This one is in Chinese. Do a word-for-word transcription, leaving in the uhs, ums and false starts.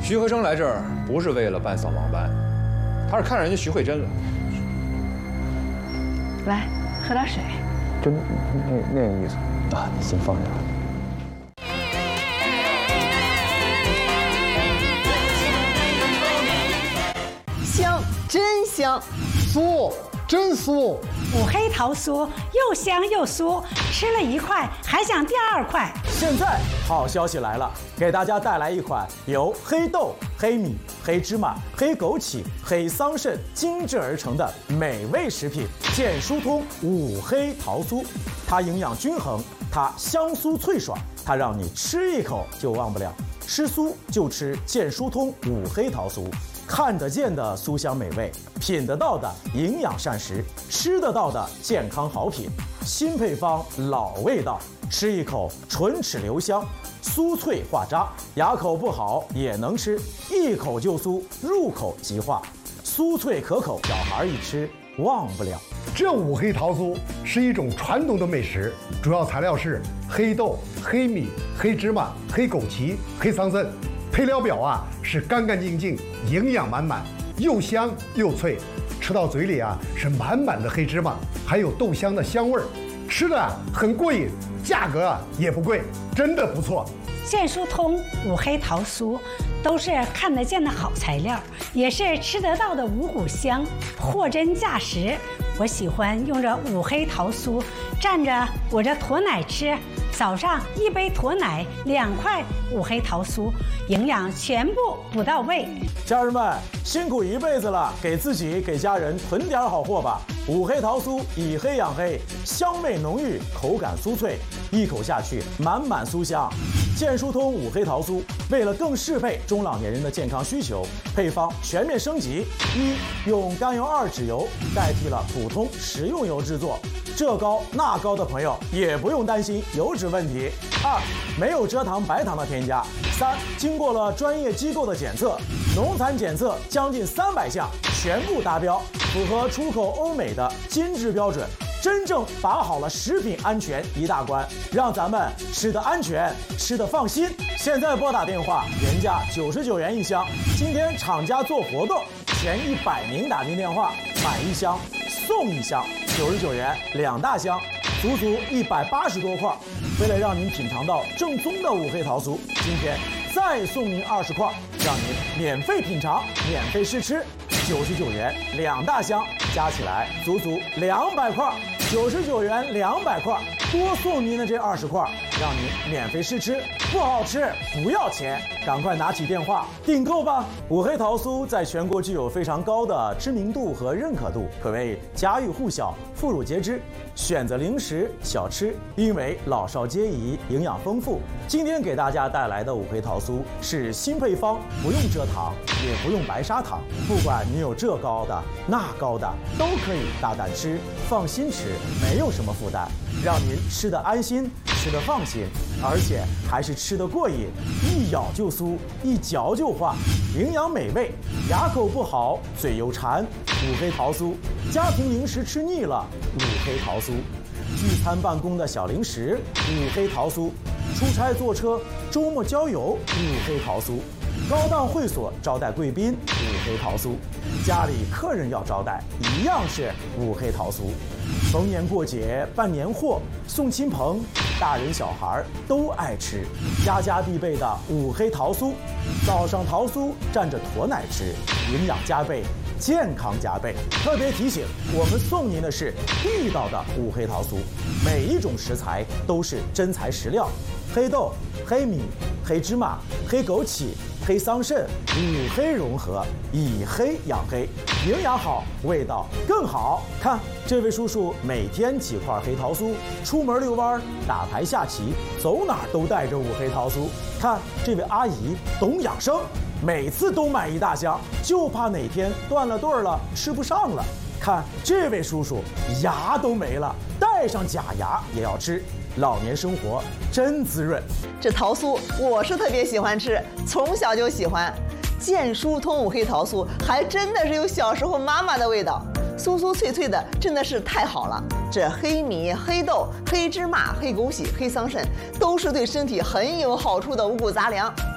徐和生来这儿不是为了办扫盲班，他是看上人家徐慧珍了。 来，喝点水。 就那那个意思啊，你先放下。 香，真香。 酥，真酥。 五黑桃酥又香又酥，吃了一块还想第二块。 现在好消息来了，给大家带来一款由黑豆、黑米、黑芝麻、黑枸杞、黑桑葚精制而成的美味食品——健疏通五黑桃酥。它营养均衡，它香酥脆爽，它让你吃一口就忘不了。吃酥就吃健疏通五黑桃酥。看得见的酥香美味，品得到的营养膳食，吃得到的健康好品，新配方老味道，吃一口唇齿留香，酥脆化渣，牙口不好也能吃，一口就酥，入口即化，酥脆可口，小孩一吃忘不了。 这五黑桃酥是一种传统的美食，主要材料是黑豆、黑米、黑芝麻、黑枸杞、黑桑葚。配料表啊是干干净净，营养满满，又香又脆，吃到嘴里啊是满满的黑芝麻，还有豆香的香味儿，吃的很过瘾，价格啊也不贵，真的不错。 健疏通五黑桃酥都是看得见的好材料，也是吃得到的五谷香，货真价实。我喜欢用这五黑桃酥蘸着我这驼奶吃，早上一杯驼奶，两块五黑桃酥，营养全部补到位。 家人们辛苦一辈子了，给自己给家人囤点好货吧。五黑桃酥以黑养黑，香味浓郁，口感酥脆，一口下去满满酥香。健疏通五黑桃酥为了更适配中老年人的健康需求，配方全面升级：一、用甘油二酯油代替了普通食用油制作，这高那高的朋友也不用担心油脂问题；二、没有蔗糖白糖的添加；三、经过了专业机构的检测，农残检测将近三百项全部达标，符合出口欧美的金质标准，真正把好了食品安全一大关，让咱们吃得安全，吃得放心。现在拨打电话，原价九十九元一箱，今天厂家做活动，前一百名打进电话买一箱送一箱，九十九元两大箱，足足一百八十多块。为了让您品尝到正宗的五黑桃酥，今天再送您二十块，让您免费品尝，免费试吃。九十九元两大箱，加起来足足两百块，九十九元两百块，多送您的这二十块，让您免费试吃，不好吃不要钱，赶快拿起电话订购吧！五黑桃酥在全国具有非常高的知名度和认可度，可谓家喻户晓、妇孺皆知。选择零食小吃，因为老少皆宜，营养丰富。今天给大家带来的五黑桃酥是新配方，不用蔗糖，也不用白砂糖，不管你有这高的那高的，都可以大胆吃，放心吃，没有什么负担，让您吃得安心，吃得放心，而且还是吃得过瘾，一咬就酥，一嚼就化，营养美味，牙口不好，嘴又馋，五黑桃酥，家庭零食吃腻了，五黑桃酥，聚餐办公的小零食，五黑桃酥，出差坐车，周末郊游，五黑桃酥，高档会所招待贵宾，五黑桃酥，家里客人要招待，一样是五黑桃酥。逢年过节办年货，送亲朋，大人小孩都爱吃，家家必备的五黑桃酥。早上桃酥蘸着驼奶吃，营养加倍，健康加倍。特别提醒，我们送您的是地道的五黑桃酥，每一种食材都是真材实料，黑豆、黑米、黑芝麻、黑枸杞、黑桑葚，五黑融合，以黑养黑，营养好，味道更好。看这位叔叔每天几块黑桃酥，出门遛弯、打牌下棋，走哪儿都带着五黑桃酥。看这位阿姨懂养生，每次都买一大箱，就怕哪天断了顿了，吃不上了。看这位叔叔牙都没了，带上假牙也要吃，老年生活真滋润。 这桃酥我是特别喜欢吃，从小就喜欢。健疏通五黑桃酥还真的是有小时候妈妈的味道，酥酥脆脆的，真的是太好了。这黑米、黑豆、黑芝麻、黑枸杞、黑桑葚，都是对身体很有好处的五谷杂粮。